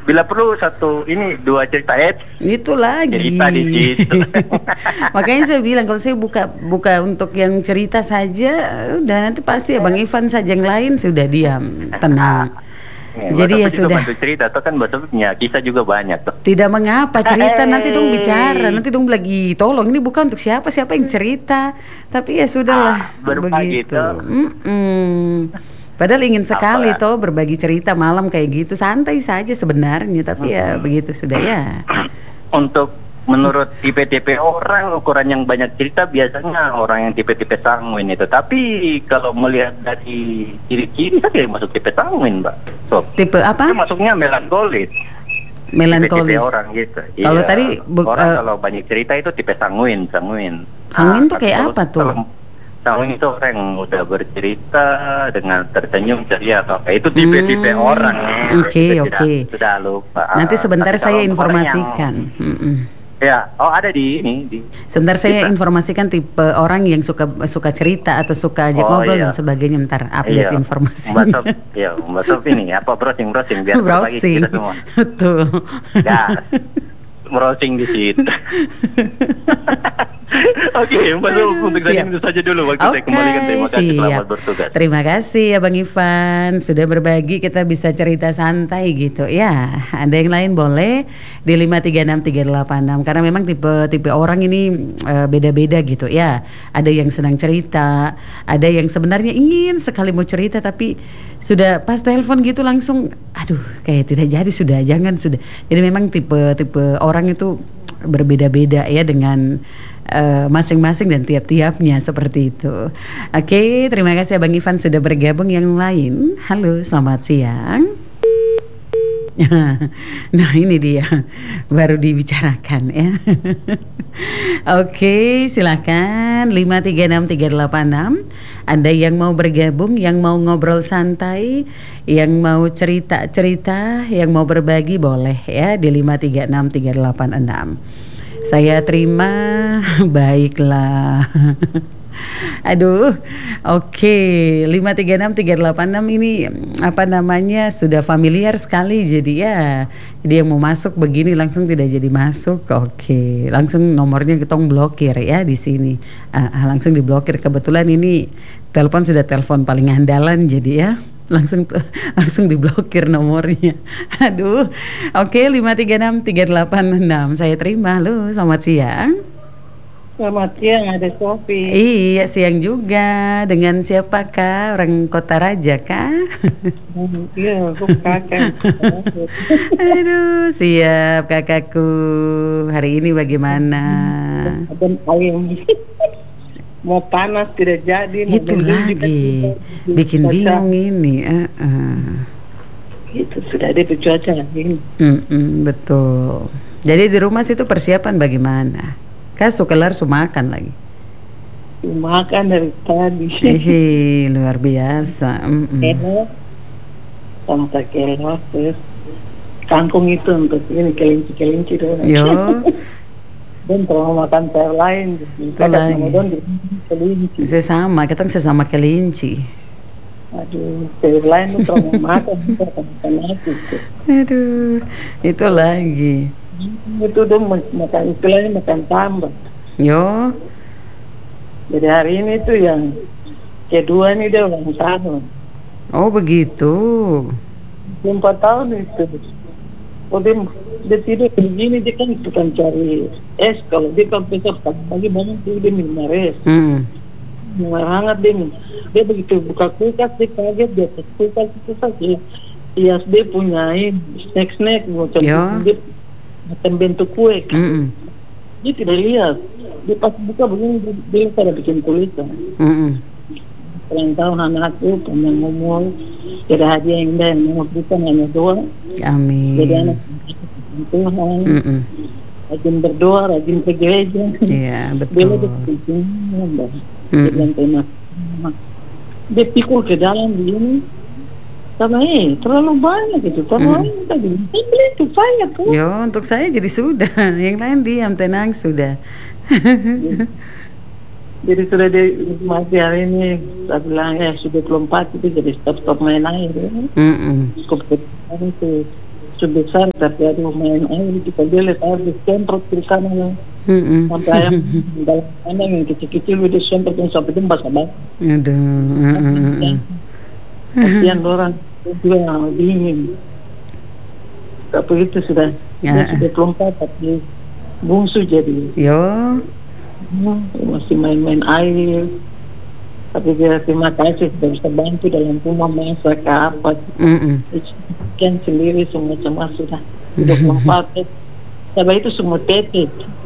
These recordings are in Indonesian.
bila perlu satu ini 2 cerita Itu lagi. cerita di situ. Makanya saya bilang kalau saya buka untuk yang cerita saja, udah nanti pasti Bang Ivan saja, yang lain sudah diam, tenang. Jadi ya sudah. Bantu cerita, atau kan maksudnya kisah juga banyak tuh. Tidak mengapa cerita, nanti dong bicara, nanti dong lagi tolong ini bukan untuk siapa yang cerita, tapi ya sudahlah begitu. Padahal ingin sekali toh berbagi cerita malam kayak gitu, santai saja sebenarnya, tapi ya begitu sudah ya. Untuk menurut tipe-tipe orang, ukuran yang banyak cerita biasanya orang yang tipe-tipe sanguin itu. Tapi kalau melihat dari ciri-ciri saya masuk tipe sanguin, Mbak. So, tipe apa? Itu masuknya melankolis. Melankolis. Tipe orang gitu. Kalau tadi orang kalau banyak cerita itu tipe sanguin. Sanguin tuh kayak apa tuh? Sanguin itu orang yang udah bercerita dengan tersenyum ceria atau apa. Itu tipe-tipe orang. Oke. Sudah lupa. Nanti sebentar saya informasikan. Ya, ada di ini. Sebentar saya informasikan tipe orang yang suka cerita atau suka ajak ngobrol dan sebagainya. Ntar update informasi. Mbak Sof ini apa browsing biar berbagi kita semua. Betul. Ya, browsing di situ. Oke, Mbak Sof, untuk hari itu saja dulu waktu saya kembalikan. Terima kasih, selamat bertugas. Terima kasih ya Bang Ivan, sudah berbagi, kita bisa cerita santai gitu ya. Ada yang lain boleh di 5363866, karena memang tipe orang ini beda-beda gitu ya. Ada yang senang cerita, ada yang sebenarnya ingin sekali mau cerita tapi sudah pas telepon gitu langsung aduh kayak tidak jadi, jangan. Jadi memang tipe orang itu berbeda-beda ya, dengan masing-masing dan tiap-tiapnya seperti itu. Oke, terima kasih Bang Ivan sudah bergabung. Yang lain, halo, selamat siang. Nah ini dia baru dibicarakan ya. Oke, silakan 5363866. Anda yang mau bergabung, yang mau ngobrol santai, yang mau cerita-cerita, yang mau berbagi boleh ya di 5363866. Saya terima. Baiklah. Aduh, oke. 5363866 ini apa namanya sudah familiar sekali, jadi ya. Jadi yang mau masuk begini langsung tidak jadi masuk. Oke, langsung nomornya kita blokir ya di sini. Langsung diblokir. Kebetulan ini telepon sudah telepon paling andalan, jadi ya langsung diblokir nomornya. Aduh. Oke, 5363866. Saya terima. Halo, selamat siang. Selamat siang, ada Sofi. Iya, siang juga. Dengan siapa Kak? Orang Kota Raja Kak? Iya, aku kakak. Aduh, siap kakakku. Hari ini bagaimana? Dan ayam mau panas tidak jadi. Itu lagi bikin bingung ini. Itu sudah ada cuaca ini. Betul. Jadi di rumah situ persiapan bagaimana? Sukelar makan lagi. Makan dari tadi. Luar biasa. Sama takela, terus kangkung itu untuk ini kelinci doang. Yo. Dan kalau makan sayur lain, itu lagi. Kelinci. Sesama kelinci. Aduh, sayur lain tuh kalau makan nasi. Aduh, itu lagi. Itu dong makan istilahnya makan tambah. Yo. Jadi hari ini tuh yang kedua nih dia ulang tahun. Oh begitu. 4 tahun itu. Oh dia tidur begini, dia kan bukan cari es. Kalau dia kalau besok pagi bangun tuh dia minum es. Minum hangat dia minum. Dia begitu buka kulkas dia kaget, dia kulkas itu saja. Iya, dia punya snack macam bentuk kue kan. Dia tidak lihat. Dia pas buka begini dia pada bikin tulisan. Ulang tahun anakku panjang umur, jadi hadiah yang indah yang mau berikan hanya doa. Amin. Jadi anak Tuhan, rajin berdoa, rajin ke gereja. Iya betul. Dia pikul ke dalam begini. Sama terlalu banyak itu, terlalu tadi. Beli itu saya tuh. Yo, untuk saya jadi sudah. Yang lain diam, tenang sudah. Jadi sudah masih hari ini saya bilang sudah 24 itu jadi stop main air. Kebetulan itu besar tapi ada main air kita lihat air disemprot kiri kanan sampai ayam dalam kandang yang kecil-kecil udah disemprot yang sampai itu basah. Aduh. Kasihan orang juga dingin. Tapi itu sudah sudah 24 tapi bungsu jadi. Yo. Masih main-main air. Tapi dia terima kasih sudah bisa bantu dalam rumah masak apa. Kan sendiri semua sudah 24. Tapi itu semua tetet.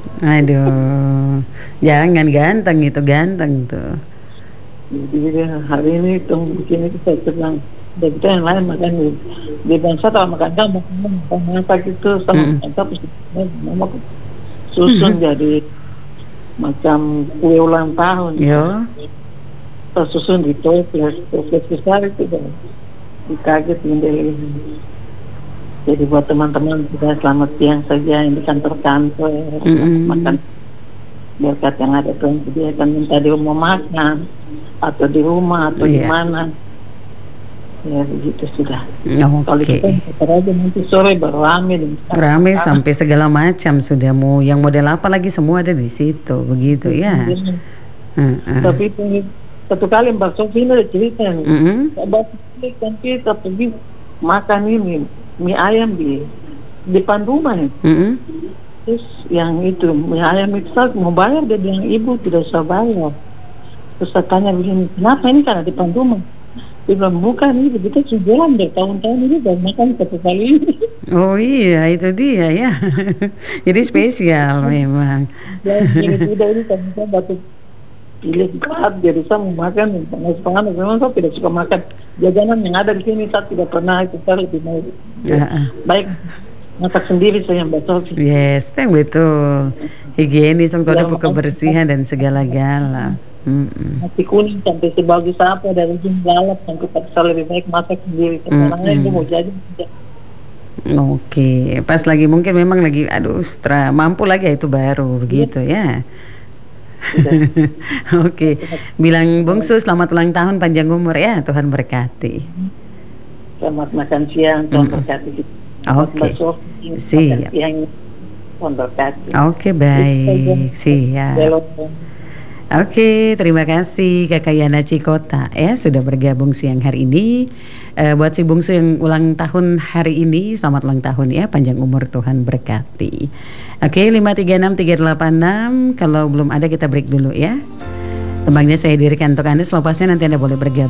Aduh, jangan ganteng itu tuh. Jadi hari ini begini kita bilang, kita yang lain makan di bangsa atau makan kamu masak itu sama mama susun jadi macam kue ulang tahun. Yo. Susun di toples besar itu kan dikaget mendelih. Jadi buat teman-teman kita selamat siang saja yang di kantor-kantor makan berkat yang ada Tuhan sediakan minta di rumah makan atau di rumah atau di mana ya begitu sudah. Kalau kita aja nanti sore baru rame sampai segala macam sudah mau yang model apa lagi semua ada di situ begitu ya. Tapi satu kali Mbak Sofi ada cerita nih. Kita pergi makan ini mie ayam di depan rumah nih. Terus yang itu mie ayam itu saya mau bayar, dia bilang ibu tidak usah bayar. Terus saya tanya begini, kenapa ini karena depan rumah? Dia bilang bukan, ini kita sudah dari tahun-tahun ini baru makan satu kali ini. Oh iya itu dia ya. Jadi spesial memang. Ya tidak ini kan saya batuk pilih berat jadi saya mau makan panas memang saya tidak suka makan jajanan yang ada di sini, saya tidak pernah itu, saya lebih mau baik masak sendiri saya Mbak Sofi. Yes, betul. Higienis untuk ada kebersihan dan segala-gala. Nasi kuning sampai sebagus apa dari ujung lalap sampai saya lebih baik masak sendiri. Sekarang ini mau jadi. Oke, pas lagi mungkin memang lagi aduh mampu lagi itu baru begitu ya. Oke. Bilang bungsu selamat ulang tahun, panjang umur ya, Tuhan berkati. Selamat makan siang, Tuhan berkati. Oke. Siap. Tuhan berkati. Oke, baik. Siap. Oke, terima kasih Kakak Yana Cikota ya sudah bergabung siang hari ini. Buat si bungsu yang ulang tahun hari ini, selamat ulang tahun ya, panjang umur Tuhan berkati. Oke, 5363886. Kalau belum ada kita break dulu ya. Tembangnya saya dirikan untuk Anda, selepasnya nanti Anda boleh bergabung.